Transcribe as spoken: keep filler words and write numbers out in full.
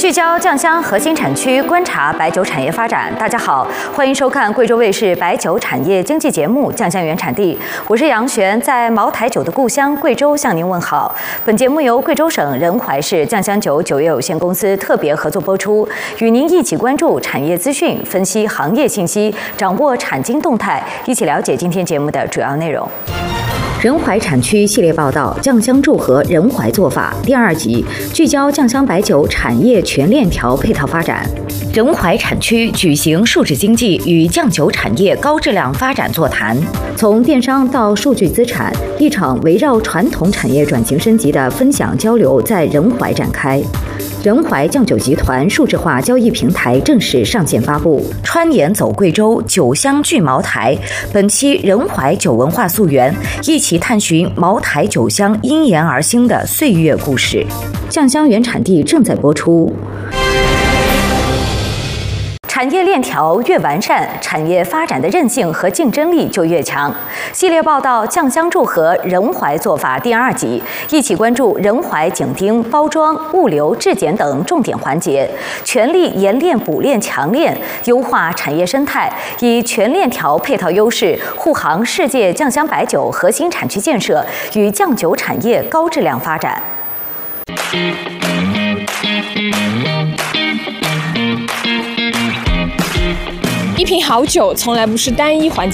聚焦酱香核心产区，观察白酒产业发展。大家好，欢迎收看贵州卫视白酒产业经济节目《酱香原产地》，我是杨璇，在茅台酒的故乡贵州向您问好。本节目由贵州省仁怀市酱香酒酒业有限公司特别合作播出，与您一起关注产业资讯，分析行业信息，掌握产经动态，一起了解今天节目的主要内容。仁怀产区系列报道：酱香祝贺仁怀做法第二集，聚焦酱香白酒产业全链条配套发展。仁怀产区举行数字经济与酱酒产业高质量发展座谈，从电商到数据资产，一场围绕传统产业转型升级的分享交流在仁怀展开。仁怀酱酒集团数字化交易平台正式上线发布，穿眼走贵州，酒香聚茅台。本期仁怀酒文化溯源，一起探寻茅台酒香因言而兴的岁月故事。酱香原产地正在播出。产业链条越完善，产业发展的韧性和竞争力就越强。系列报道《酱香祝贺仁怀做法》第二集，一起关注仁怀紧盯包装、物流、质检等重点环节，全力研炼补链强链，优化产业生态，以全链条配套优势护航世界酱香白酒核心产区建设与酱酒产业高质量发展。 一瓶好酒从来不是单一环节